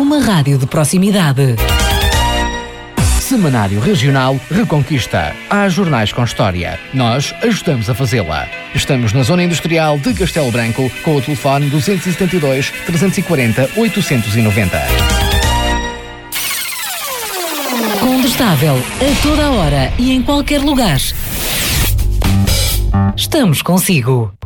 uma rádio de proximidade. Semanário Regional Reconquista. Há jornais com história. Nós ajudamos a fazê-la. Estamos na Zona Industrial de Castelo Branco com o telefone 272 340 890. Condestável, a toda a hora e em qualquer lugar. Estamos consigo.